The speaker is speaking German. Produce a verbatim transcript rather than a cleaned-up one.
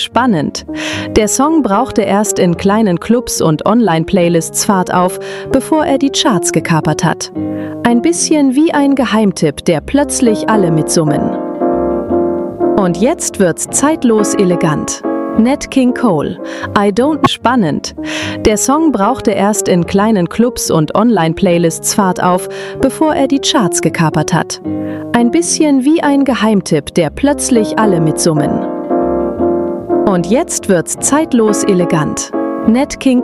spannend. Der Song brauchte erst in kleinen Clubs und Online-Playlists Fahrt auf, bevor er die Charts gekapert hat. Ein bisschen wie ein Geheimtipp, der plötzlich alle mitsummen. Und jetzt wird's zeitlos elegant. Nat King Cole, I Don't spannend. Der Song brauchte erst in kleinen Clubs und Online-Playlists Fahrt auf, bevor er die Charts gekapert hat. Ein bisschen wie ein Geheimtipp, der plötzlich alle mitsummen. Und jetzt wird's zeitlos elegant. Nat King